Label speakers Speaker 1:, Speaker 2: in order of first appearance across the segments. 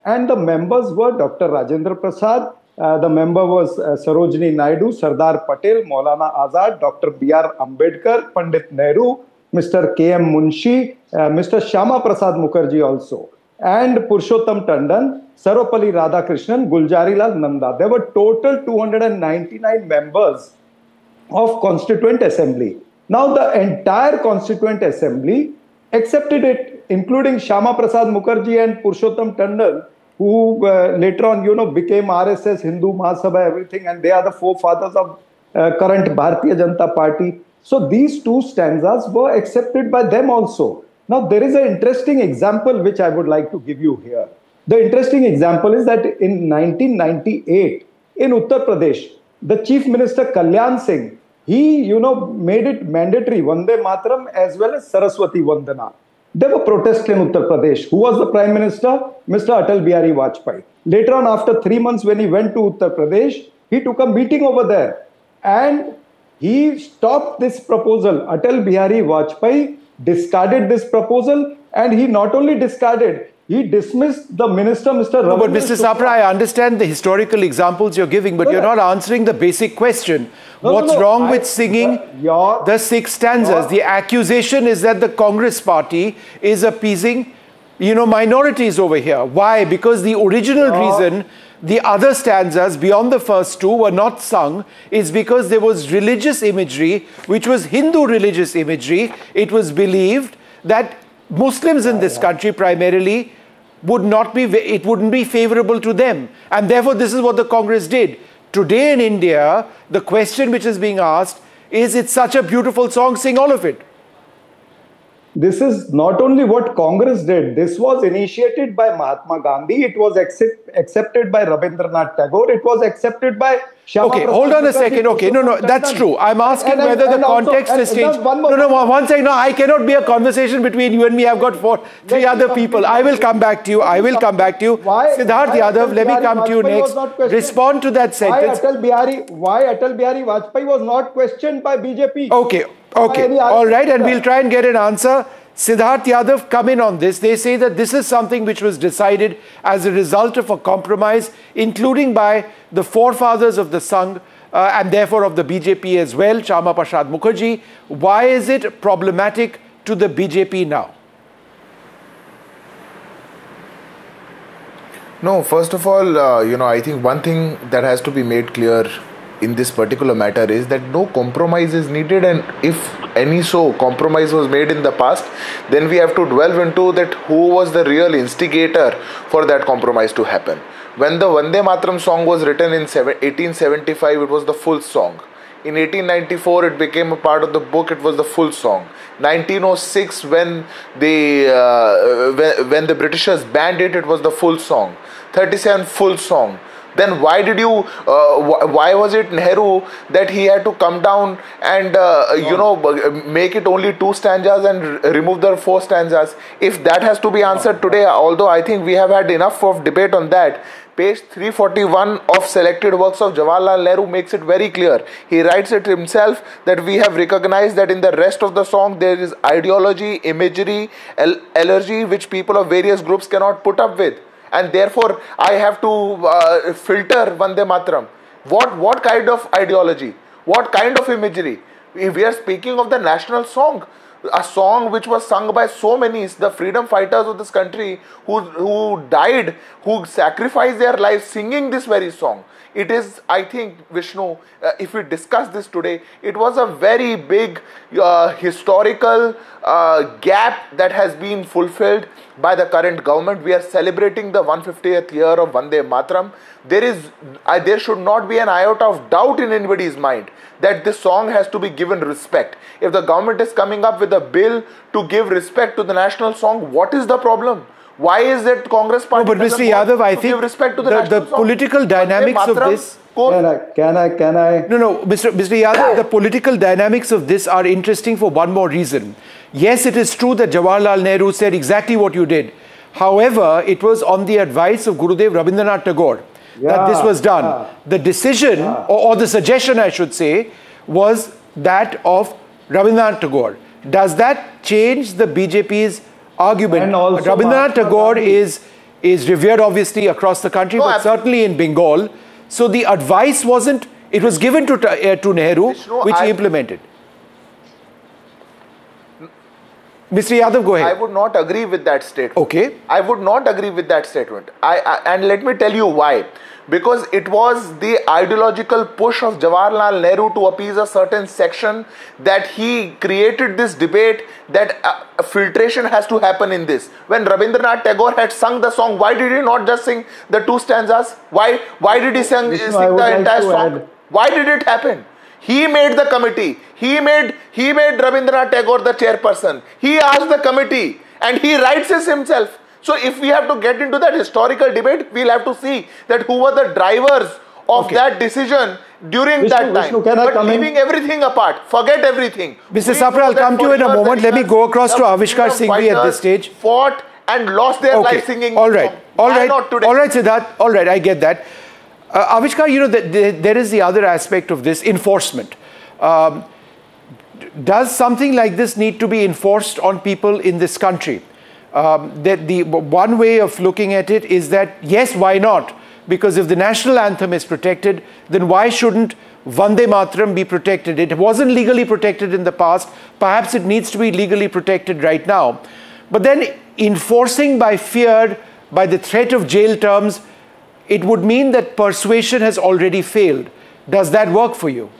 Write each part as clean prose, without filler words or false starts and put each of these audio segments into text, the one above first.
Speaker 1: And the members were Dr. Rajendra Prasad, the member was Sarojini Naidu, Sardar Patel, Maulana Azad, Dr. B.R. Ambedkar, Pandit Nehru, Mr. K.M. Munshi, Mr. Shyama Prasad Mukherjee also, and Purushottam Tandon, Sarvepalli Radhakrishnan, Gulzarilal Nanda. There were total 299 members of Constituent Assembly. Now the entire Constituent Assembly accepted it, including Shyama Prasad Mukherjee and Purushottam Tandon, who later on, became RSS, Hindu Mahasabha, everything, and they are the forefathers of current Bharatiya Janata Party. So these two stanzas were accepted by them also. Now there is an interesting example which I would like to give you here. The interesting example is that in 1998, in Uttar Pradesh, the Chief Minister Kalyan Singh, he, made it mandatory, Vande Mataram as well as Saraswati Vandana. There were protests in Uttar Pradesh. Who was the Prime Minister? Mr. Atal Bihari Vajpayee. Later on, after 3 months, when he went to Uttar Pradesh, he took a meeting over there and he stopped this proposal. Atal Bihari Vajpayee discarded this proposal, and he not only discarded, he dismissed the minister, Mr.
Speaker 2: No, but Mr. Sapra, I understand the historical examples you're giving, but you're not answering the basic question. What's wrong with singing the 6 stanzas? The accusation is that the Congress party is appeasing, minorities over here. Why? Because the original reason the other stanzas beyond the first 2 were not sung is because there was religious imagery, which was Hindu religious imagery. It was believed that Muslims in this country primarily it wouldn't be favorable to them. And therefore, this is what the Congress did. Today in India, the question which is being asked is, it's such a beautiful song, sing all of it.
Speaker 1: This is not only what Congress did. This was initiated by Mahatma Gandhi. It was accepted by Rabindranath Tagore. It was accepted by Shyama
Speaker 2: Okay,
Speaker 1: Prasad
Speaker 2: hold on a
Speaker 1: Mukherjee,
Speaker 2: second. Okay, no, that's true. I'm asking
Speaker 1: And-
Speaker 2: whether
Speaker 1: and
Speaker 2: the
Speaker 1: also-
Speaker 2: context has changed.
Speaker 1: No,
Speaker 2: One second. No, I cannot be a conversation between you and me. I've got 3 other people. I will come back to you. Siddharth Yadav, let me come to you next. Respond to that sentence.
Speaker 1: Why Atal Bihari Vajpayee was not questioned by BJP?
Speaker 2: Okay. All right, and we'll try and get an answer. Siddharth Yadav, come in on this. They say that this is something which was decided as a result of a compromise, including by the forefathers of the Sangh and therefore of the BJP as well, Shyama Prasad Mukherjee. Why is it problematic to the BJP now?
Speaker 3: No, first of all, I think one thing that has to be made clear in this particular matter is that no compromise is needed, and if any compromise was made in the past, then we have to delve into that who was the real instigator for that compromise to happen. When the Vande Mataram song was written in 1875, it was the full song. In 1894, it became a part of the book. It was the full song. 1906, when the Britishers banned it, it was the full song. 37, full song. Then why was it Nehru that he had to come down and make it only 2 stanzas and remove the 4 stanzas? If that has to be answered today, although I think we have had enough of debate on that, page 341 of Selected Works of Jawaharlal Nehru makes it very clear. He writes it himself that we have recognized that in the rest of the song there is ideology, imagery, allergy which people of various groups cannot put up with. And therefore, I have to filter Vande Mataram. What kind of ideology? What kind of imagery? We are speaking of the national song. A song which was sung by so many, the freedom fighters of this country who died, who sacrificed their lives singing this very song. It is, I think, Vishnu, if we discuss this today, it was a very big historical gap that has been fulfilled by the current government. We are celebrating the 150th year of Vande Mataram. There should not be an iota of doubt in anybody's mind that this song has to be given respect. If the government is coming up with a bill to give respect to the national song, what is the problem? Why is it Congress party?
Speaker 2: No, but Mr. Yadav, I think the political dynamics of this.
Speaker 1: Can I?
Speaker 2: No, Mr. Yadav, the political dynamics of this are interesting for one more reason. Yes, it is true that Jawaharlal Nehru said exactly what you did. However, it was on the advice of Gurudev Rabindranath Tagore that this was done. The decision, or the suggestion I should say, was that of Rabindranath Tagore. Does that change the BJP's argument?
Speaker 1: And also
Speaker 2: Rabindranath Tagore is is revered obviously across the country,
Speaker 3: No,
Speaker 2: but certainly in Bengal. So the advice wasn't, it was given to Nehru,
Speaker 3: Vishnu,
Speaker 2: which he implemented. Mr. Yadav, go ahead.
Speaker 3: I would not agree with that statement.
Speaker 2: Okay.
Speaker 3: I would not agree with that statement. And let me tell you why. Because it was the ideological push of Jawaharlal Nehru to appease a certain section that he created this debate that filtration has to happen in this. When Rabindranath Tagore had sung the song, why did he not just sing the 2 stanzas? Why did he sing the entire song? Why did it happen? He made the committee. He made Rabindranath Tagore the chairperson. He asked the committee and he writes this himself. So if we have to get into that historical debate, we'll have to see that who were the drivers of that decision during that time. But leaving everything apart, forget everything.
Speaker 2: Mr. Sapra, I'll come to you in a moment. Let me go across to Avishkar Singhvi at this stage.
Speaker 3: Fought and lost their life singing.
Speaker 2: All right, Siddharth. All right, I get that. Avishkar, you know, there is the other aspect of this, enforcement. Does something like this need to be enforced on people in this country? That the one way of looking at it is that, yes, why not? Because if the national anthem is protected, then why shouldn't Vande Mataram be protected? It wasn't legally protected in the past. Perhaps it needs to be legally protected right now. But then enforcing by fear, by the threat of jail terms, it would mean that persuasion has already failed. Does that work for you?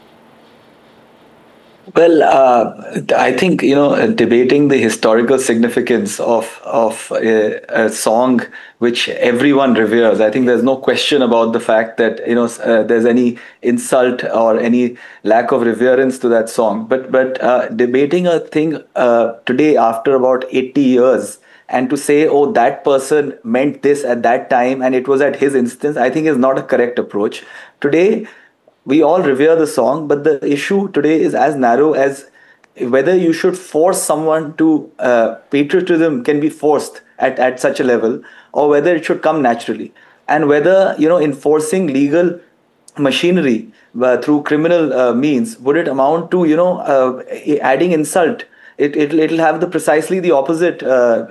Speaker 4: Well, I think, you know, debating the historical significance of a song which everyone reveres, I think there's no question about the fact that, you know, there's any insult or any lack of reverence to that song. But debating a thing today after about 80 years and to say, oh, that person meant this at that time and it was at his instance, I think is not a correct approach. Today, we all revere the song, but the issue today is as narrow as whether you should force someone to patriotism can be forced at such a level, or whether it should come naturally, and whether, you know, enforcing legal machinery through criminal means, would it amount to, you know, adding insult? It'll have precisely the opposite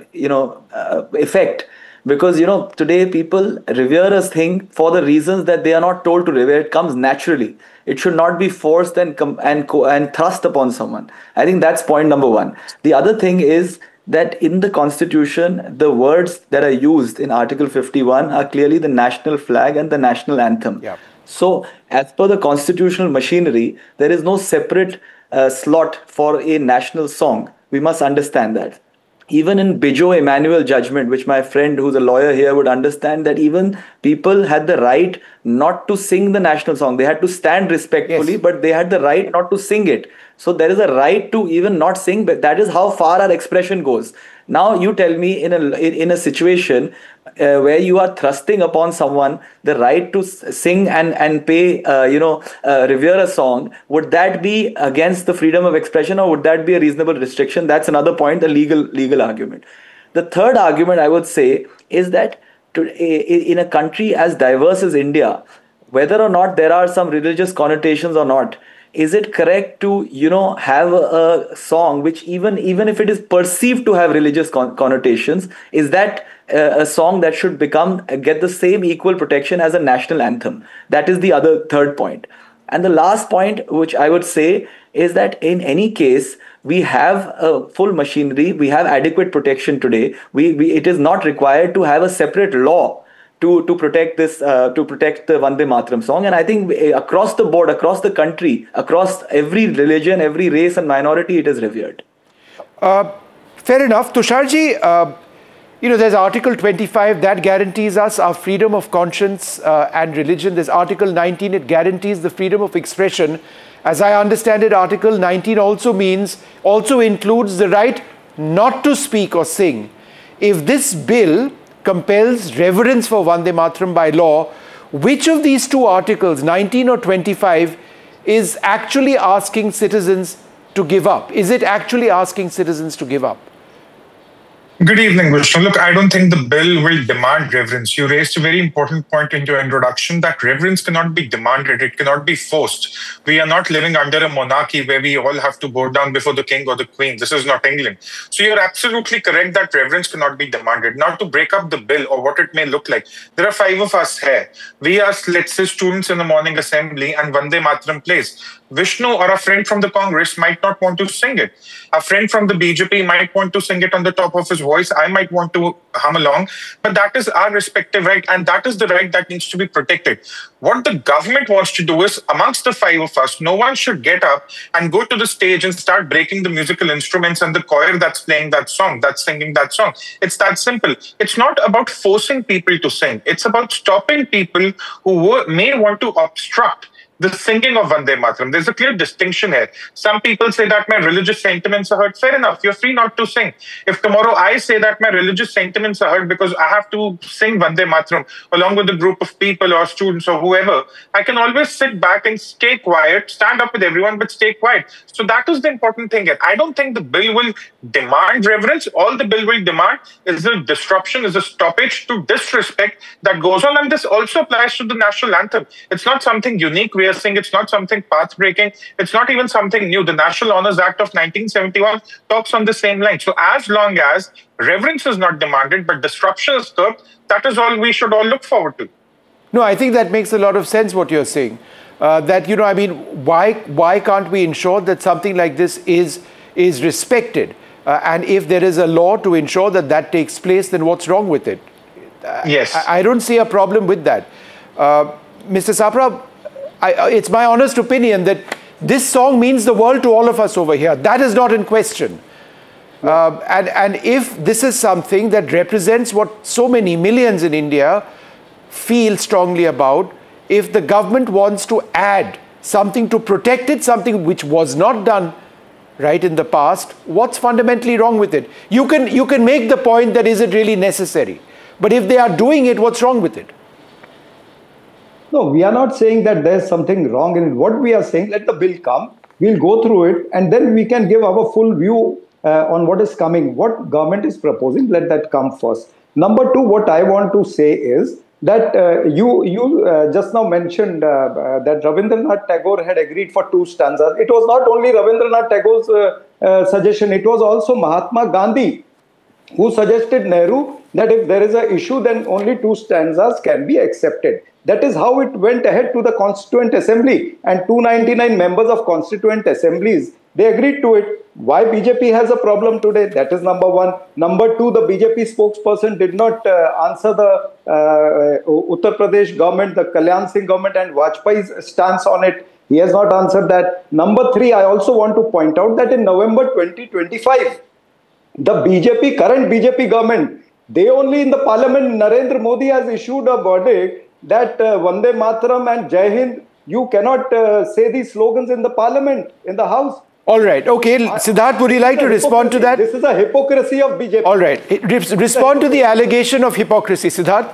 Speaker 4: effect. Because, you know, today people revere a thing for the reasons that they are not told to revere. It comes naturally. It should not be forced and thrust upon someone. I think that's point number one. The other thing is that in the Constitution, the words that are used in Article 51 are clearly the national flag and the national anthem.
Speaker 2: Yeah.
Speaker 4: So, as per the constitutional machinery, there is no separate slot for a national song. We must understand that. Even in Bijo Emmanuel judgment, which my friend who's a lawyer here would understand, that even people had the right not to sing the national song. They had to stand respectfully, yes, but they had the right not to sing it. So there is a right to even not sing, but that is how far our expression goes. Now you tell me in a situation where you are thrusting upon someone the right to sing and pay, revere a song, would that be against the freedom of expression, or would that be a reasonable restriction? That's another point, the legal argument. The third argument I would say is that in a country as diverse as India, whether or not there are some religious connotations or not, is it correct to, you know, have a song which even if it is perceived to have religious connotations, is that a song that should get the same equal protection as a national anthem? That is the other third point. And the last point, which I would say, is that in any case, we have a full machinery, we have adequate protection today. It is not required to have a separate law to protect this, to protect the Vande Mataram song. And I think across the board, across the country, across every religion, every race and minority, it is revered.
Speaker 2: Fair enough. Tusharji, you know, there's Article 25 that guarantees us our freedom of conscience and religion. There's Article 19, it guarantees the freedom of expression. As I understand it, Article 19 also includes the right not to speak or sing. If this bill compels reverence for Vande Mataram by law, which of these two articles, 19 or 25, is actually asking citizens to give up? Is it actually asking citizens to give up?
Speaker 5: Good evening, Vishnu. Look, I don't think the bill will demand reverence. You raised a very important point in your introduction that reverence cannot be demanded, it cannot be forced. We are not living under a monarchy where we all have to bow down before the king or the queen. This is not England. So you're absolutely correct that reverence cannot be demanded. Now, to break up the bill or what it may look like, there are 5 of us here. We are, let's say, students in the morning assembly and Vande Mataram plays. Vishnu or a friend from the Congress might not want to sing it. A friend from the BJP might want to sing it on the top of his voice. I might want to hum along. But that is our respective right, and that is the right that needs to be protected. What the government wants to do is, amongst the 5 of us, no one should get up and go to the stage and start breaking the musical instruments and the choir that's playing that song, that's singing that song. It's that simple. It's not about forcing people to sing. It's about stopping people who may want to obstruct the singing of Vande Mataram. There's a clear distinction here. Some people say that my religious sentiments are hurt. Fair enough. You're free not to sing. If tomorrow I say that my religious sentiments are hurt because I have to sing Vande Mataram along with a group of people or students or whoever, I can always sit back and stay quiet, stand up with everyone, but stay quiet. So that is the important thing here. I don't think the bill will demand reverence. All the bill will demand is a disruption, is a stoppage to disrespect that goes on. And this also applies to the national anthem. It's not something unique we are saying. It's not something path-breaking. It's not even something new. The National Honours Act of 1971 talks on the same line. So as long as reverence is not demanded, but disruption is curbed, that is all we should all look forward to.
Speaker 2: No, I think that makes a lot of sense what you're saying. That, you know, I mean, why can't we ensure that something like this is respected? And if there is a law to ensure that that takes place, then what's wrong with it?
Speaker 5: Yes.
Speaker 2: I don't see a problem with that. Mr. Sapra, it's my honest opinion that this song means the world to all of us over here. That is not in question. And if this is something that represents what so many millions in India feel strongly about, if the government wants to add something to protect it, something which was not done right in the past, what's fundamentally wrong with it? You can make the point that is it really necessary? But if they are doing it, what's wrong with it?
Speaker 1: No, we are not saying that there's something wrong in it. What we are saying, let the bill come, we'll go through it, and then we can give our full view on what is coming. What government is proposing, let that come first. Number 2, what I want to say is that you just now mentioned that Rabindranath Tagore had agreed for 2 stanzas. It was not only Rabindranath Tagore's suggestion, it was also Mahatma Gandhi who suggested Nehru that if there is an issue, then only 2 stanzas can be accepted. That is how it went ahead to the Constituent Assembly, and 299 members of Constituent Assemblies, they agreed to it. Why BJP has a problem today? That is number 1. Number 2, the BJP spokesperson did not answer the Uttar Pradesh government, the Kalyan Singh government and Vajpayee's stance on it. He has not answered that. Number 3, I also want to point out that in November 2025, the current BJP government, they only in the parliament, Narendra Modi has issued a verdict that Vande Mataram and Jai Hind, you cannot say these slogans in the parliament, in the house.
Speaker 2: All right. Okay. Siddharth, would you like to respond to that?
Speaker 1: This is a hypocrisy of BJP.
Speaker 2: All right. Respond to the allegation of hypocrisy. Siddharth?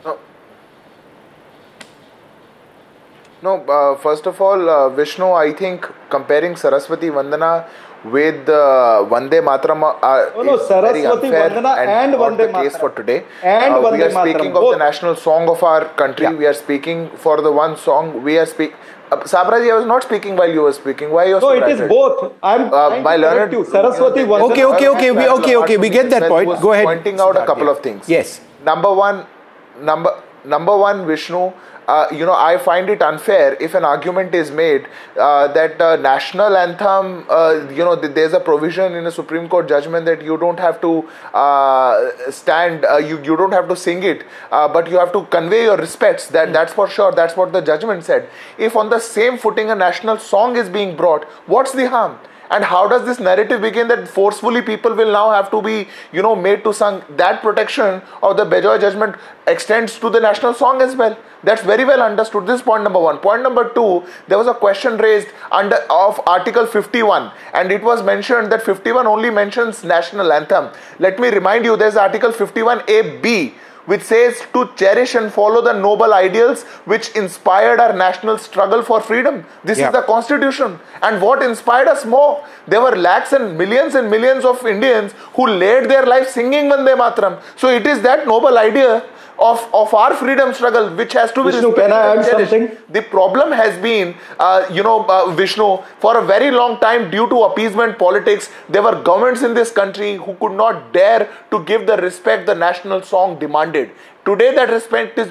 Speaker 3: No, first of all, Vishnu, I think comparing Saraswati Vandana with Vande Mataram
Speaker 1: is very unfair and
Speaker 3: not the
Speaker 1: Vande
Speaker 3: case for today.
Speaker 1: And
Speaker 3: we are speaking of the national song of our country. Yeah. We are speaking for the one song. We are speaking. Sabraji, I was not speaking while you were speaking. Why you?
Speaker 1: No, it is both. I'm
Speaker 3: by learned
Speaker 1: you. Saraswati Vandana.
Speaker 2: Okay. We get that point. Go ahead.
Speaker 3: Pointing out a couple of things.
Speaker 2: Yes.
Speaker 3: Number one, Vishnu. I find it unfair if an argument is made that national anthem, there's a provision in a Supreme Court judgment that you don't have to you don't have to sing it, but you have to convey your respects. That's for sure. That's what the judgment said. If on the same footing a national song is being brought, what's the harm? And how does this narrative begin that forcefully people will now have to be, made to sing? That protection of the Bejoy judgment extends to the national song as well. That's very well understood. This is point number 1. Point number 2, there was a question raised of Article 51, and it was mentioned that 51 only mentions national anthem. Let me remind you, there's Article 51AB, which says to cherish and follow the noble ideals which inspired our national struggle for freedom. This is the Constitution. And what inspired us more? There were lakhs and millions of Indians who laid their lives singing Vande Mataram. So it is that noble idea of our freedom struggle which has to be
Speaker 1: Vishnu, can I add something?
Speaker 3: The problem has been, Vishnu, for a very long time due to appeasement politics, there were governments in this country who could not dare to give the respect the national song demanded. Today that respect is